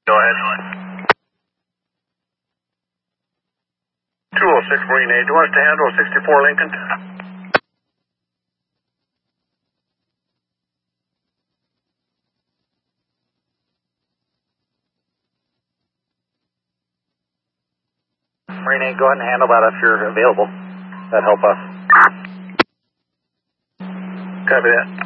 Go ahead. 206 Marine A. Do you want us to handle 64 Lincoln? Marine 8, go ahead and handle that if you're available. That'd help us. Copy that.